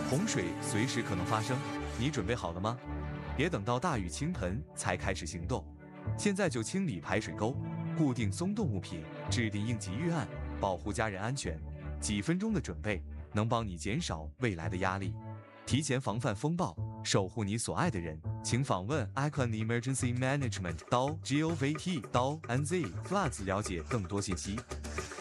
洪水随时可能发生，你准备好了吗？别等到大雨倾盆才开始行动，现在就清理排水沟，固定松动物品，制定应急预案，保护家人安全。几分钟的准备能帮你减少未来的压力，提前防范风暴，守护你所爱的人。请访问 Icon Emergency Management.gov.nz Floods 了解更多信息。